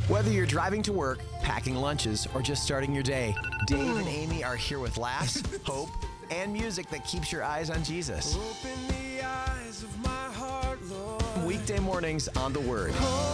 Whether you're driving to work, packing lunches, or just starting your day, Dave and Amy are here with laughs, hope, and music that keeps your eyes on Jesus. Open the eyes of my heart, Lord. Weekday mornings on The Word.